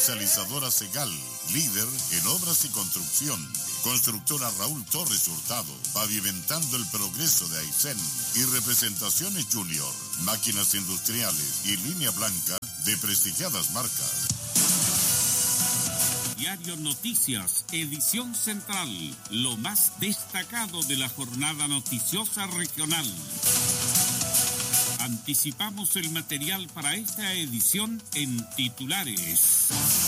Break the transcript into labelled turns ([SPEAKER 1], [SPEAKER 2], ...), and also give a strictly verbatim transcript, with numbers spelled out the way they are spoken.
[SPEAKER 1] Comercializadora Segal, líder en obras y construcción. Constructora Raúl Torres Hurtado, pavimentando el progreso de Aysén. Y Representaciones Junior, máquinas industriales y línea blanca de prestigiadas marcas.
[SPEAKER 2] Diario Noticias, edición central, lo más destacado de la jornada noticiosa regional. Anticipamos el material para esta edición en titulares.